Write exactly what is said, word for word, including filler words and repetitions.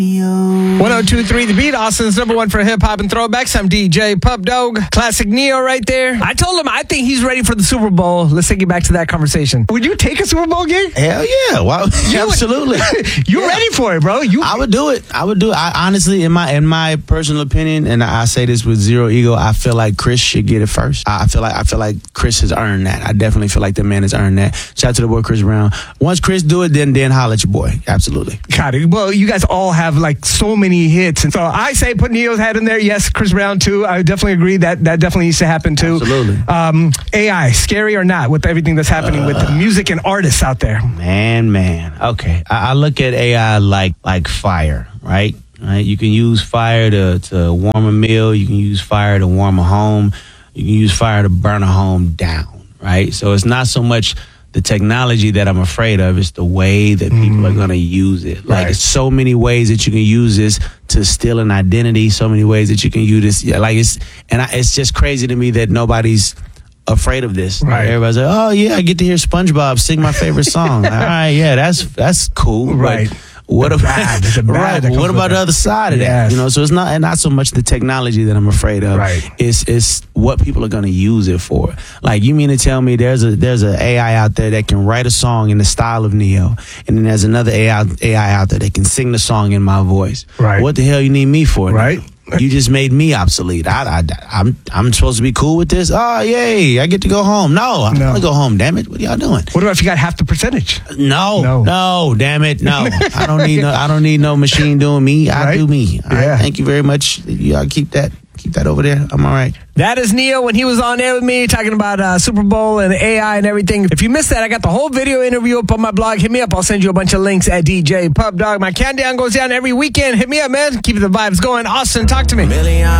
one oh two point three The Beat, Austin's number one for hip-hop and throwbacks. I'm D J Pup Dog. Classic Neo right there. I told him I think he's ready for the Super Bowl. Let's take you back to that conversation. Would you take a Super Bowl gig? Hell yeah. Well, absolutely. You're yeah. ready for it, bro. You. I would do it. I would do it. I, honestly, in my in my personal opinion, and I say this with zero ego, I feel like Chris should get it first. I feel like I feel like Chris has earned that. I definitely feel like the man has earned that. Shout out to the boy Chris Brown. Once Chris do it, then then holler at your boy. Absolutely. Got it. Well, you guys all have like so many hits, and so I say put Neo's hat in there. Yes, Chris Brown too. I definitely agree that that definitely needs to happen too. Absolutely. Um, A I, scary or not, with everything that's happening uh, with the music and artists out there. Man, man. Okay, I, I look at A I like like fire, right? Right. You can use fire to to warm a meal. You can use fire to warm a home. You can use fire to burn a home down. Right. So it's not so much the technology that I'm afraid of, it's the way that people mm. are going to use it. Like, right. so many ways that you can use this to steal an identity, so many ways that you can use this. Yeah, like, it's, and I, it's just crazy to me that nobody's afraid of this. Right. Like, everybody's like, oh, yeah, I get to hear SpongeBob sing my favorite song. All right, yeah, that's that's cool. Right. But what about, right, what about the other side of yes. that? You know, so it's not not so much the technology that I'm afraid of. Right. It's it's what people are going to use it for. Like, you mean to tell me there's a there's an A I out there that can write a song in the style of Neo, and then there's another A I A I out there that can sing the song in my voice. Right. What the hell you need me for? Right. Now? You just made me obsolete. I, I, I'm I'm supposed to be cool with this. Oh, yay! I get to go home. No, I'm no. gonna go home. Damn it! What are y'all doing? What about if you got half the percentage? No, no, no damn it, no. I don't need no. I don't need no machine doing me. I right? do me. All yeah. right, thank you very much. Y'all keep that. Keep that over there. I'm all right. That is Neo when he was on air with me talking about uh, Super Bowl and A I and everything. If you missed that, I got the whole video interview up on my blog. Hit me up. I'll send you a bunch of links at D J Pup Dog. My countdown goes down every weekend. Hit me up, man. Keep the vibes going. Austin, talk to me. Million.